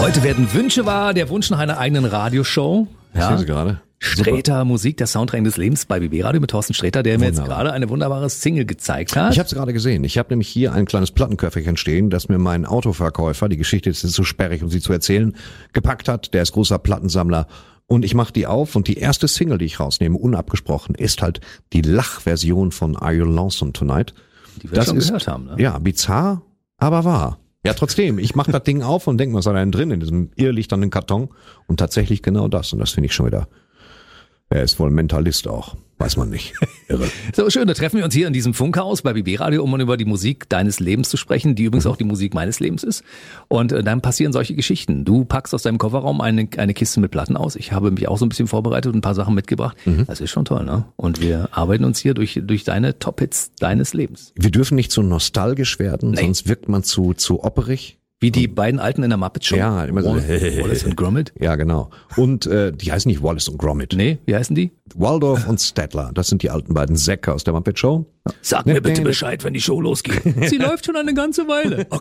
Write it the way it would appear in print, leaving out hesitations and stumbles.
Heute werden Wünsche wahr, der Wunsch nach einer eigenen Radioshow. Ich sehe sie gerade. Sträter Musik, der Soundtrack des Lebens bei BB Radio mit Thorsten Sträter, der mir jetzt gerade eine wunderbare Single gezeigt hat. Ich habe es gerade gesehen. Ich habe nämlich hier ein kleines Plattenköfferchen stehen, das mir mein Autoverkäufer, die Geschichte ist zu sperrig, um sie zu erzählen, gepackt hat. Der ist großer Plattensammler. Und ich mache die auf und die erste Single, die ich rausnehme, unabgesprochen, ist halt die Lachversion von Are You Lonesome Tonight? Die wir schon gehört haben, ne? Ja, bizarr, aber wahr. Ja, trotzdem, ich mache das Ding auf und denke, was ist da denn drin in diesem irrlichternden Karton? Und tatsächlich genau das. Und das finde ich schon wieder, er ist wohl Mentalist auch. Weiß man nicht. Irre. So schön, da treffen wir uns hier in diesem Funkhaus bei BB Radio, um über die Musik deines Lebens zu sprechen, die übrigens auch die Musik meines Lebens ist. Und dann passieren solche Geschichten. Du packst aus deinem Kofferraum eine Kiste mit Platten aus. Ich habe mich auch so ein bisschen vorbereitet und ein paar Sachen mitgebracht. Das ist schon toll, ne? Und wir arbeiten uns hier durch deine Top-Hits deines Lebens. Wir dürfen nicht zu nostalgisch werden, sonst wirkt man zu opperig. Wie die beiden Alten in der Muppet Show. Ja, immer so. Wallace und Gromit. Ja, genau. Und die heißen nicht Wallace und Gromit. Nee, wie heißen die? Waldorf und Statler. Das sind die alten beiden Säcke aus der Muppet Show. Sag mir bitte Bescheid, wenn die Show losgeht. Sie läuft schon eine ganze Weile. Oh